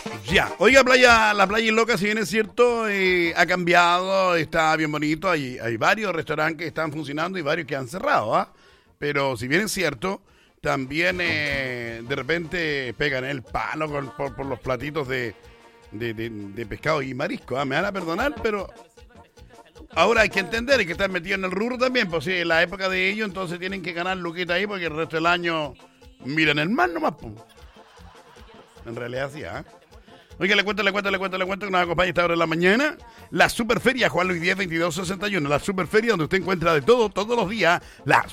Ya, oiga, la playa Loca, si bien es cierto, ha cambiado, está bien bonito, hay varios restaurantes que están funcionando y varios que han cerrado, ¿ah? Pero si bien es cierto, también de repente pegan el palo por los platitos de pescado y marisco, ¿ah? Me van a perdonar, pero ahora hay que entender, hay que estar metido en el rubro también, pues sí, en la época de ellos, entonces tienen que ganar luquita ahí porque el resto del año miran el mar nomás, pues. En realidad sí, ¿ah? Oiga, le cuento que nos acompaña esta hora de la mañana. La Superferia Juan Luis 10, 2261. La Superferia donde usted encuentra de todo, todos los días. La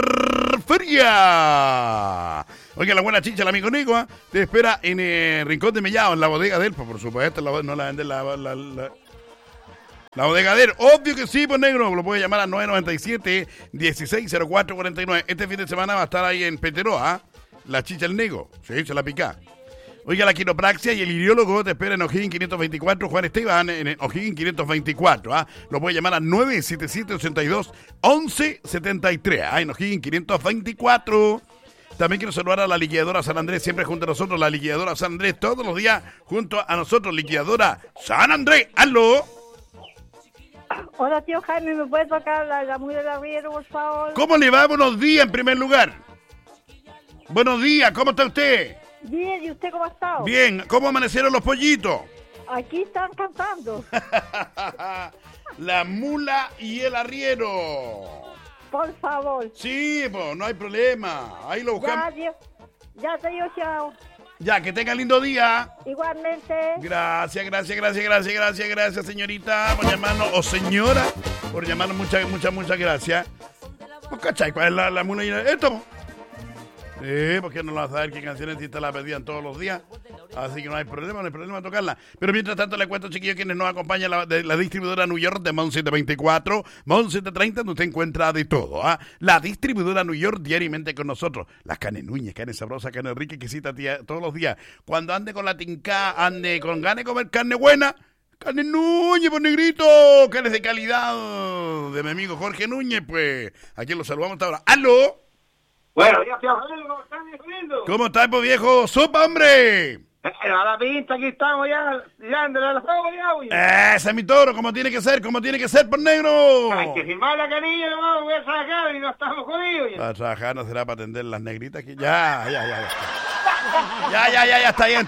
Superferia. Oiga, la buena chicha, el amigo Nico, ¿eh? Te espera en el Rincón de Mellado, en la bodega de él. Pues por supuesto, no la vende la bodega de él. Obvio que sí, pues negro. Lo puede llamar al 997-160449. Este fin de semana va a estar ahí en Peteroa. La chicha, el Nico. Sí, se la pica. Oiga, la quiropraxia y el iriólogo te espera en O'Higgins 524, Juan Esteban, en O'Higgins 524. ¿Ah? Lo puede llamar a 977-82-1173. ¿Ah? En O'Higgins 524. También quiero saludar a la liquidadora San Andrés, siempre junto a nosotros. La liquidadora San Andrés, todos los días junto a nosotros. Liquidadora San Andrés. ¡Aló! Hola, tío Jaime, ¿me puede tocar la muy del arriero, por favor? ¿Cómo le va? Buenos días, en primer lugar. Buenos días, ¿cómo está usted? Bien, ¿y usted cómo ha estado? Bien, ¿cómo amanecieron los pollitos? Aquí están cantando. La mula y el arriero. Por favor. Sí, pues, no hay problema. Ahí lo buscamos. Ya te digo chao. Ya, que tenga lindo día. Igualmente. Gracias, señorita, por llamarnos, o señora, por llamarnos, muchas gracias. ¿Vos cachai cuál es la mula y el arriero? Esto, sí, porque no lo vas a saber qué canciones te la pedían todos los días. Así que no hay problema tocarla. Pero mientras tanto le cuento, chiquillos, quienes nos acompañan de la distribuidora New York de Mon 724, Mon 730, donde usted encuentra de todo. ¿Ah? La distribuidora New York diariamente con nosotros. Las carnes nuñas, carne sabrosa, carne rica, que cita todos los días. Cuando ande con la tinca, ande con ganas de comer carne buena. Carne Núñez, pues negrito, carnes de calidad de mi amigo Jorge Núñez, pues aquí lo saludamos hasta ahora. ¡Aló! Bueno, ya tío Jaime, ¿cómo están, viejo lindo? ¿Cómo estás, pues viejo? ¡Sopa, hombre! A la pinta, aquí estamos ya, tirándole a la fuego ya, güey. Ese es mi toro, como tiene que ser, por negro. Hay que firmar la canilla, nomás, voy a trabajar y no estamos jodidos. Para trabajar no será para atender las negritas aquí. Ya, está bien.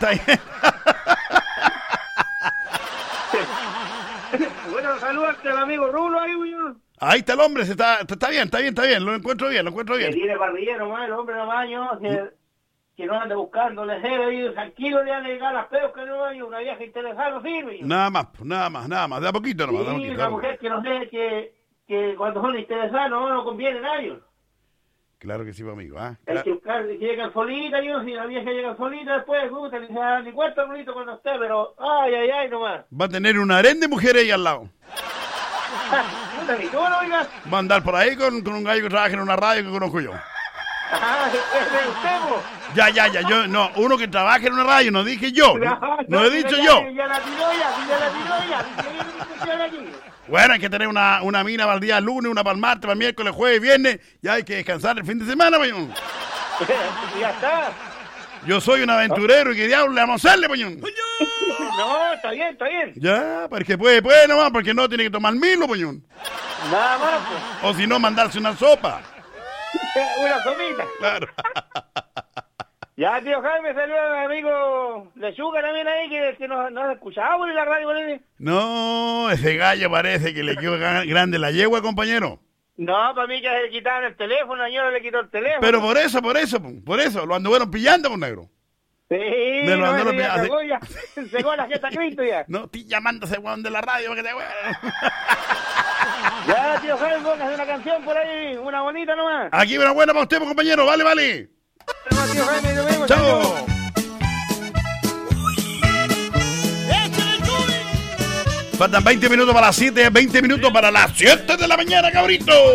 Bueno, saludos al amigo Rulo ahí, güey. Ahí está el hombre, está bien, lo encuentro bien. Que tiene parrillero, nomás, el hombre nomás, que no ande buscando lejero y tranquilo le han llegado las peos que no hay una vieja interesada, no sirve. Nada más, de a poquito nomás. Sí, una mujer que no sé que cuando son interesadas no conviene a ellos. Claro que sí, amigo. ¿Ah? Hay que buscar, que llegan solitas, yo, si la vieja llega solita después, gusta, ni se da ni cuenta bonito cuando esté, pero ay, nomás. Va a tener un harén de mujeres ahí al lado. Va a andar por ahí con un gallo que trabaja en una radio que conozco yo. Ya, yo, no, uno que trabaja en una radio, no dije yo, no he dicho yo. Ya la tiró. Bueno, hay que tener una mina para el día lunes, una para el martes, para el miércoles, jueves, viernes, ya hay que descansar el fin de semana, pañón. Ya está. Yo soy un aventurero y que diablo le vamos a hacerle, pañón. No, está bien. Ya, porque puede nomás, porque no tiene que tomar milo, pañón. Nada más, pues. O si no, mandarse una sopa. Una sopita. Claro. Ya, tío Jaime, saluda a mi amigo Lechuga también ahí, que nos escuchaba en la radio, ¿vale? No, ese gallo parece que le quedó grande la yegua, compañero. No, para mí que se le quitaron el teléfono, el señor le quitó el teléfono. Pero por eso, lo anduvieron pillando, pues, negro. Sí, me lo anduvieron pillando. Llegó la fiesta Cristo ya. No, estoy llamando a ese weón de la radio para que te Ya, tío Jaime, póngase una canción por ahí, una bonita nomás. Aquí una buena para usted, pues, compañero, vale. No, tío Jaime, nos vemos. Chao. Faltan 20 minutos para las 7, 20 minutos para las 7 de la mañana, cabrito.